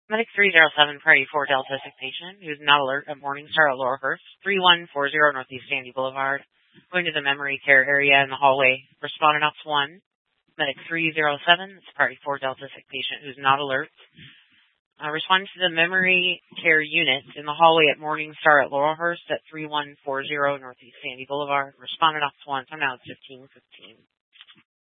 Medic 307, Priority 4 Delta sick patient who's not alert at Morningstar at Laurelhurst, 3140 Northeast Sandy Boulevard. Going to the memory care area in the hallway. Respondent Ops 1. Medic 307, it's Priority 4 Delta sick patient who's not alert. Responding to the memory care unit in the hallway at Morningstar at Laurelhurst at 3140 Northeast Sandy Boulevard. Respondent Ops 1. Time now it's 15:15.